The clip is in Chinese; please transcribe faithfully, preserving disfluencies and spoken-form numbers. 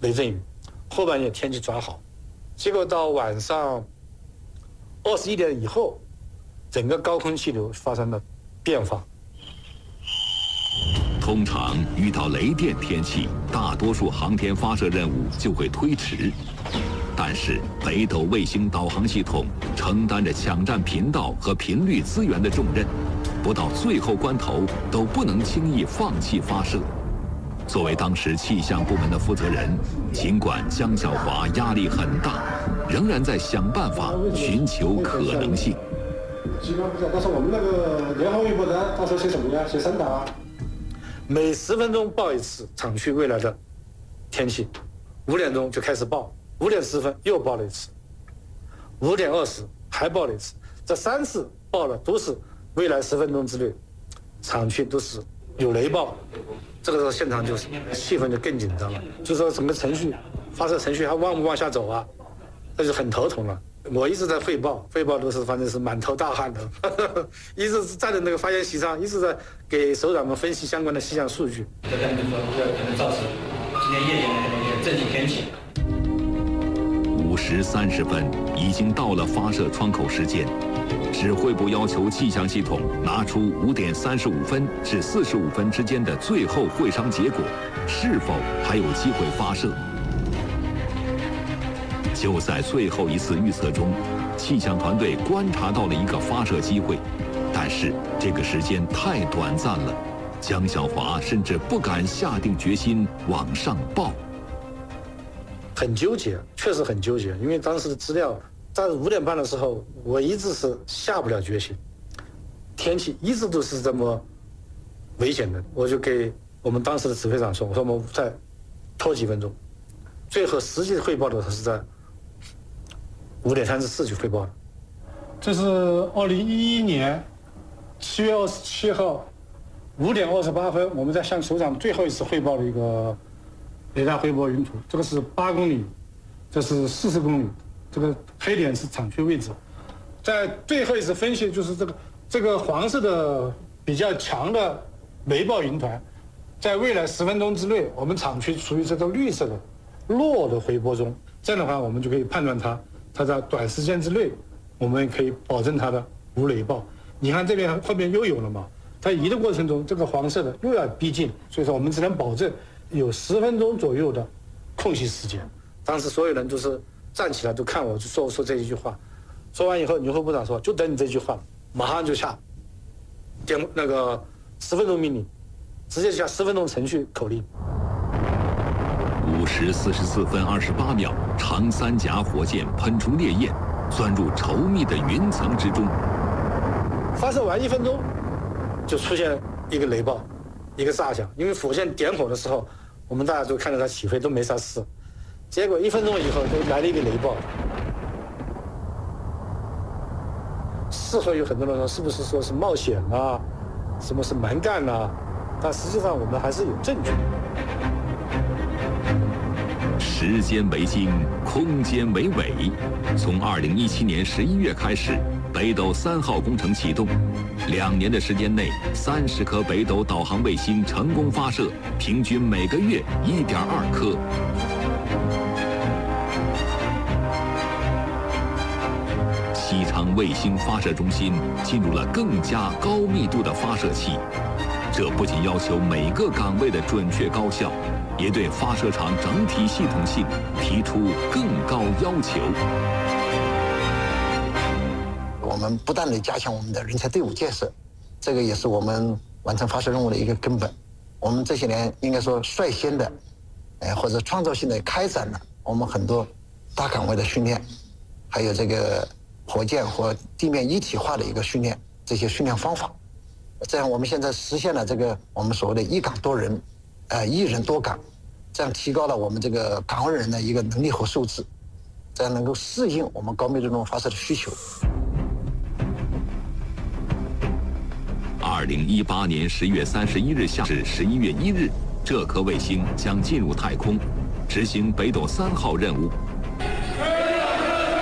雷阵雨，后半夜天气转好，结果到晚上二十一点以后，整个高空气流发生了变化。 通常遇到雷电天气，大多数航天发射任务就会推迟。但是北斗卫星导航系统承担着抢占频道和频率资源的重任，不到最后关头都不能轻易放弃发射。作为当时气象部门的负责人，尽管江小华压力很大，仍然在想办法寻求可能性。 基本不知道，但是我们那个联航微博上到时候写什么呀？写三档， 每十分钟报一次厂区未来的天气，五点钟就开始报，五点十分又报了一次，五点二十还报了一次，这三次报了都是未来十分钟之内，厂区都是有雷暴。这个时候现场就是气氛就更紧张了，就说整个程序发射程序还往不往下走啊，那就很头疼了。我一直在汇报，汇报都是反正是满头大汗的，呵呵一直站在那个发言席上，一直在给首长们分析相关的气象数据。 这可能说可能造成今天夜间的一些阵雨天气。 五时三十分，已经到了发射窗口时间。指挥部要求气象系统拿出五点三十五分至四十五分之间的最后会商结果，是否还有机会发射？就在最后一次预测中，气象团队观察到了一个发射机会，但是这个时间太短暂了，江小华甚至不敢下定决心往上报。 很纠结，确实很纠结，因为当时的资料在五点半的时候，我一直是下不了决心，天气一直都是这么危险的，我就给我们当时的指挥长说，我说我们再拖几分钟。最后实际汇报的是在五点三十四去汇报的。 这是二零一一年七月二十七号五点二十八分，我们在向首长最后一次汇报的一个雷达回波云图。这个是八公里，这是四十公里，这个黑点是厂区位置。在最后一次分析，就是这个这个黄色的比较强的雷暴云团，在未来十分钟之内，我们厂区处于这个绿色的弱的回波中。这样的话，我们就可以判断它。它在短时间之内，我们可以保证它的无雷暴。你看这边后面又有了嘛？它移的过程中，这个黄色的又要逼近，所以说我们只能保证有十分钟左右的空隙时间。当时所有人都是站起来都看我，就说我说这一句话。说完以后，牛会部长说：“就等你这句话，马上就下电那个十分钟命令，直接下十分钟程序口令。” 五时四十四分二十八秒，长三甲火箭喷出烈焰，钻入稠密的云层之中。 发射完一分钟，就出现一个雷暴，一个炸响。因为火箭点火的时候，我们大家都看着它起飞都没啥事，结果一分钟以后就来了一个雷暴。事后有很多人说是不是说是冒险啊，什么是蛮干啊，但实际上我们还是有证据。 时间为经，空间为纬。从二零一七年十一月开始，北斗三号工程启动，两年的时间内，三十颗北斗导航卫星成功发射，平均每个月一点二颗。西昌卫星发射中心进入了更加高密度的发射期，这不仅要求每个岗位的准确高效，也对发射场整体系统性提出更高要求。 我们不断地加强我们的人才队伍建设，这个也是我们完成发射任务的一个根本。我们这些年应该说率先的，呃或者创造性的开展了我们很多大岗位的训练，还有这个火箭和地面一体化的一个训练，这些训练方法。这样我们现在实现了这个我们所谓的一岗多人，呃一人多岗，这样提高了我们这个岗位人的一个能力和素质，这样能够适应我们高密度任务发射的需求。 二零一八年十月三十一日下至十一月一日，这颗卫星将进入太空，执行北斗三号任务。